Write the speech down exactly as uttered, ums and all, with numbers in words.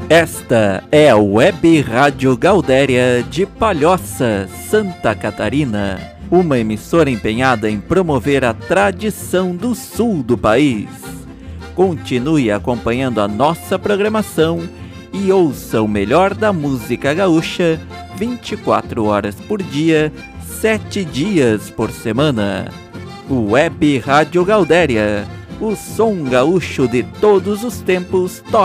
Esta é a Web Rádio Gaudéria de Palhoça, Santa Catarina, uma emissora empenhada em promover a tradição do sul do país. Continue acompanhando a nossa programação e ouça o melhor da música gaúcha vinte e quatro horas por dia, sete dias por semana. Web Rádio Gaudéria, o som gaúcho de todos os tempos toca